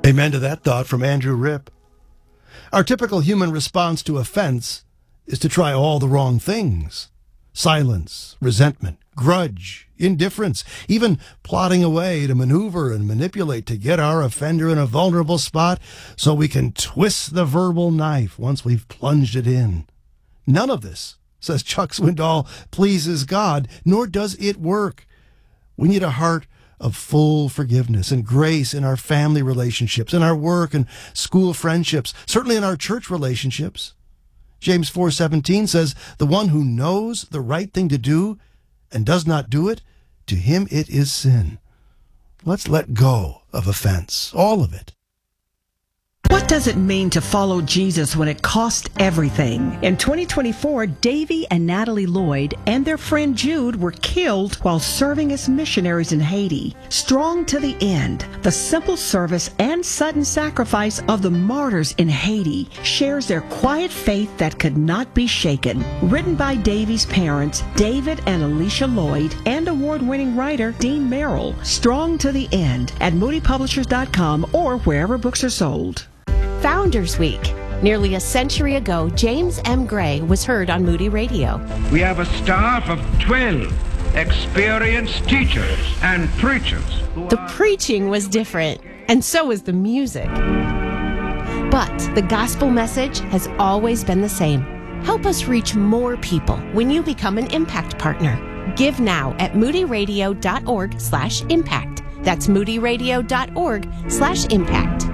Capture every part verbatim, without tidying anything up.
Amen to that thought from Andrew Ripp. Our typical human response to offense is to try all the wrong things. Silence, resentment, grudge, indifference, even plotting away to maneuver and manipulate to get our offender in a vulnerable spot so we can twist the verbal knife once we've plunged it in. None of this, says Chuck Swindoll, pleases God, nor does it work. We need a heart of full forgiveness and grace in our family relationships, in our work and school friendships, certainly in our church relationships. James four seventeen says, the one who knows the right thing to do and does not do it, to him it is sin. Let's let go of offense, all of it. What does it mean to follow Jesus when it costs everything? In twenty twenty-four, Davy and Natalie Lloyd and their friend Jude were killed while serving as missionaries in Haiti. Strong to the end, the simple service and sudden sacrifice of the martyrs in Haiti shares their quiet faith that could not be shaken. Written by Davy's parents, David and Alicia Lloyd, and award-winning writer Dean Merrill. Strong to the end at moody publishers dot com or wherever books are sold. Founders Week. Nearly a century ago, James M. Gray was heard on Moody Radio. We have a staff of twelve experienced teachers and preachers. The preaching was different, and so was the music. But the gospel message has always been the same. Help us reach more people when you become an Impact Partner. Give now at moody radio dot org slash impact. That's moody radio dot org slash impact.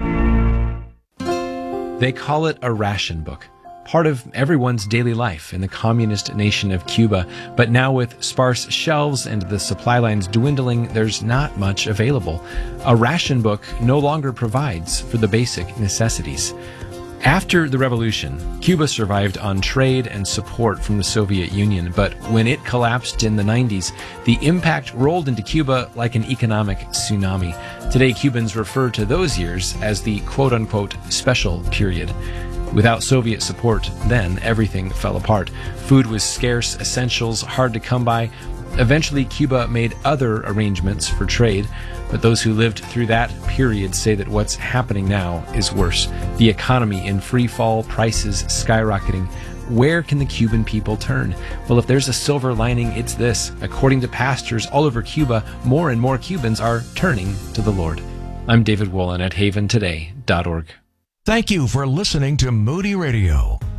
They call it a ration book, part of everyone's daily life in the communist nation of Cuba. But now with sparse shelves and the supply lines dwindling, there's not much available. A ration book no longer provides for the basic necessities. After the revolution, Cuba survived on trade and support from the Soviet Union, but when it collapsed in the nineties, the impact rolled into Cuba like an economic tsunami. Today, Cubans refer to those years as the quote-unquote special period. Without Soviet support, then everything fell apart. Food was scarce, essentials hard to come by. Eventually, Cuba made other arrangements for trade, but those who lived through that period say that what's happening now is worse. The economy in free fall, prices skyrocketing. Where can the Cuban people turn? Well, if there's a silver lining, it's this. According to pastors all over Cuba, more and more Cubans are turning to the Lord. I'm David Wolin at haven today dot org. Thank you for listening to Moody Radio.